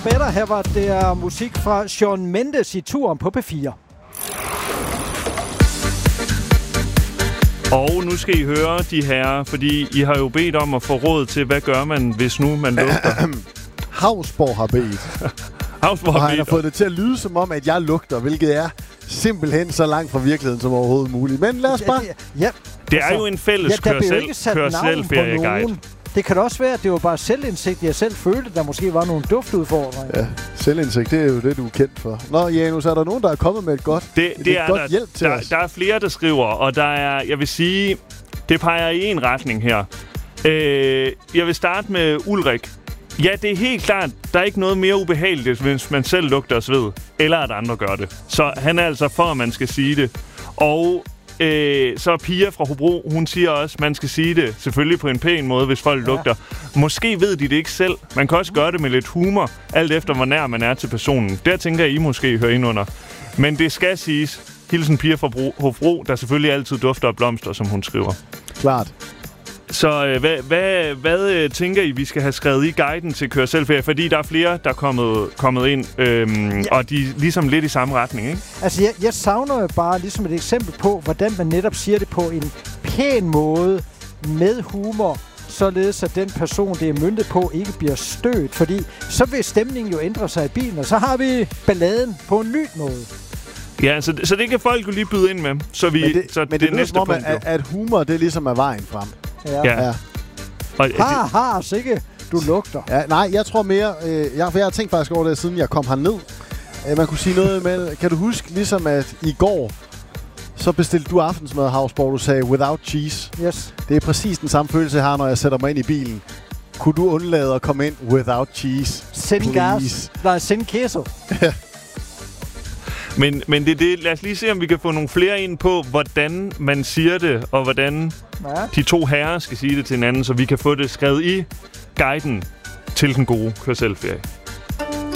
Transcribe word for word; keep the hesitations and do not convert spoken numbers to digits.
Better. Her var der musik fra Shawn Mendes i turen på P fire. Og nu skal I høre, de herrer, fordi I har jo bedt om at få råd til, hvad gør man, hvis nu man lugter? Hausborg har bedt. Hausborg har har bedt. Han har fået det til at lyde som om, at jeg lugter, hvilket er simpelthen så langt fra virkeligheden som overhovedet muligt. Men lad os bare... Ja, ja. Det er jo en fælles ja, kør-selv-ferieguide. Det kan da også være, at det var bare selvindsigt, jeg selv følte, der måske var nogle duftudfordringer. Ja, selvindsigt, det er jo det, du er kendt for. Nå, Janus, er der nogen, der er kommet med et godt, det, det et er godt der, hjælp til der, os? Der er flere, der skriver, og der er, jeg vil sige, det peger i en retning her. Øh, jeg vil starte med Ulrik. Ja, det er helt klart, der er ikke noget mere ubehageligt, hvis man selv lugter sved, eller at andre gør det. Så han er altså for, at man skal sige det. Og øh, så Pia fra Hobro, hun siger også, at man skal sige det selvfølgelig på en pæn måde, hvis folk ja. lugter. Måske ved de det ikke selv. Man kan også gøre det med lidt humor, alt efter hvor nær man er til personen. Der tænker jeg, I måske hører ind under. Men det skal siges. Hilsen Pia fra Hobro, der selvfølgelig altid dufter af blomster, som hun skriver. Klart. Så øh, hvad, hvad, hvad øh, tænker I, vi skal have skrevet i guiden til køre selvferie? Fordi der er flere, der er kommet, kommet ind, øhm, ja. og de er ligesom lidt i samme retning, ikke? Altså, jeg, jeg savner jo bare ligesom et eksempel på, hvordan man netop siger det på en pæn måde, med humor, således at den person, det er møntet på, ikke bliver stødt. Fordi så vil stemningen jo ændre sig i bilen, og så har vi balladen på en ny måde. Ja, så, så det kan folk jo lige byde ind med. Så vi, men det, så men det, det, det næste som om, punkt, at, at humor, det ligesom er vejen frem. Ja. ja. ja. Og, har, det, har, sikke, du lugter. Ja, nej, jeg tror mere... Øh, jeg, jeg har tænkt faktisk over det, siden jeg kom herned. Øh, man kunne sige noget med... Kan du huske, ligesom at i går, så bestilte du aftensmad, Hausborg, du sagde, without cheese. Yes. Det er præcis den samme følelse, jeg har, når jeg sætter mig ind i bilen. Kunne du undlade at komme ind without cheese? Send gas. Nej, send queso. Men, men det er det. Lad os lige se, om vi kan få nogle flere ind på, hvordan man siger det, og hvordan ja. de to herrer skal sige det til hinanden, så vi kan få det skrevet i guiden til den gode kør-selv-ferie.